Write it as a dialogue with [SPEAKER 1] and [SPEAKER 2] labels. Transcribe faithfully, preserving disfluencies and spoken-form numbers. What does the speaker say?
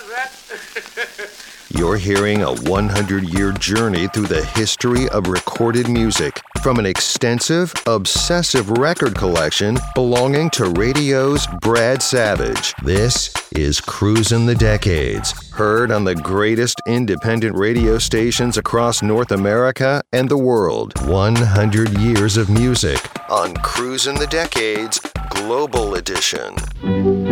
[SPEAKER 1] You're hearing a one hundred year journey through the history of recorded music from an extensive, obsessive record collection belonging to radio's Brad Savage. This is Cruisin' the Decades, heard on the greatest independent radio stations across North America and the world. one hundred years of music on Cruisin' the Decades Global Edition.